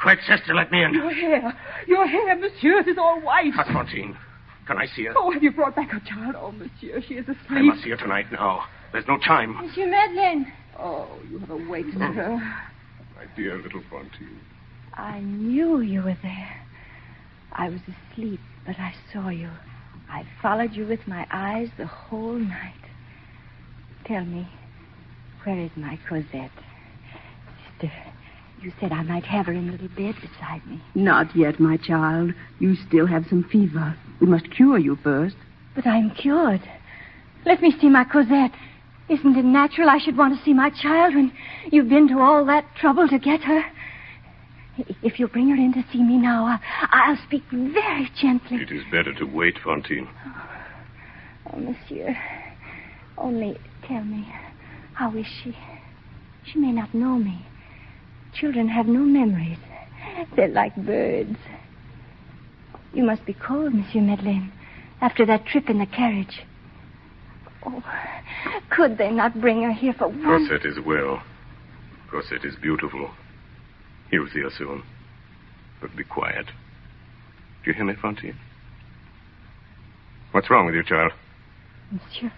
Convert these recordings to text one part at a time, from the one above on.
great sister, let me in. Your hair, monsieur, it is all white. Fantine, can I see her? Oh, have you brought back her child? Oh, monsieur, she is asleep. I must see her tonight now. There's no time. Monsieur Madeleine. Oh, you have awakened her. My dear little Fantine. I knew you were there. I was asleep, but I saw you. I followed you with my eyes the whole night. Tell me, where is my Cosette? Sister, you said I might have her in a little bed beside me. Not yet, my child. You still have some fever. We must cure you first. But I'm cured. Let me see my Cosette. Isn't it natural I should want to see my child when you've been to all that trouble to get her? If you'll bring her in to see me now, I'll speak very gently. It is better to wait, Fantine. Oh, monsieur. Only tell me, how is she? She may not know me. Children have no memories. They're like birds. You must be cold, Monsieur Madeleine, after that trip in the carriage. Oh, could they not bring her here for one? Cosette is well. Cosette is beautiful. You'll see her soon. But be quiet. Do you hear me, Fantine? What's wrong with you, child? Monsieur,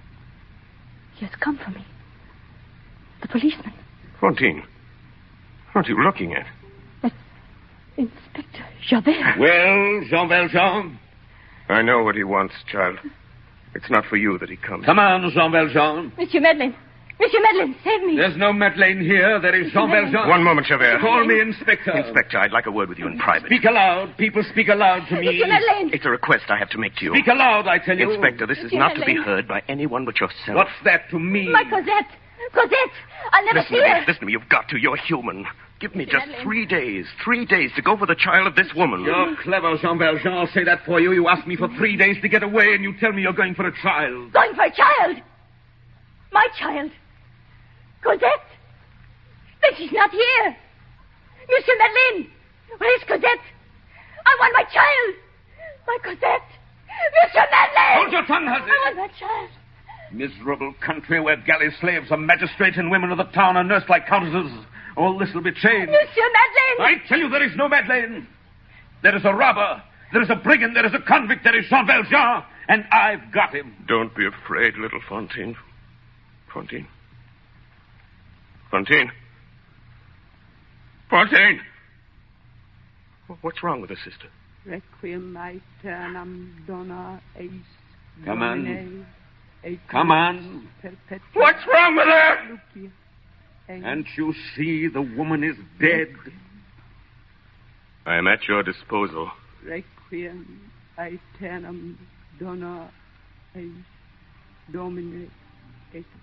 he has come for me. The policeman. Fantine, what are you looking at? That's Inspector Javert. Well, Jean Valjean? I know what he wants, child. It's not for you that he comes. Come on, Jean Valjean. Monsieur Madeleine. Monsieur Madeleine, save me. There's no Madeleine here. There is Jean Valjean. One moment, Javert. Call me Inspector. Inspector, I'd like a word with you in private. Speak aloud. People speak aloud to me. Monsieur Madeleine. It's a request I have to make to you. Speak aloud, I tell you. Inspector, this is Monsieur not to be Madeleine. heard by anyone but yourself. What's that to me? My Cosette. Cosette. I'll never Listen see to me. her. Listen to me. You've got to. You're human. Give me Monsieur just Madeleine. 3 days. 3 days to go for the child of this woman. You're clever, Jean Valjean. I'll say that for you. You asked me for 3 days to get away, and you tell me you're going for a child. Going for a child. My child. Cosette. But she's not here. Monsieur Madeleine. Where's Cosette? I want my child. My Cosette. Monsieur Madeleine. Hold your tongue, hussy. I want my child. Miserable country where galley slaves are magistrates and women of the town are nursed like countesses. All this will be changed. Monsieur Madeleine. I tell you, there is no Madeleine. There is a robber. There is a brigand. There is a convict. There is Jean Valjean. And I've got him. Don't be afraid, little Fantine. Fantine. Fantine. Fantine. What's wrong with her, sister? Requiem aeternam dona eis. Come on. Domine, et Come on. perpetua What's wrong with her? lucia. Can't you see the woman is dead? I am at your disposal. Requiem aeternam dona eis. Domine et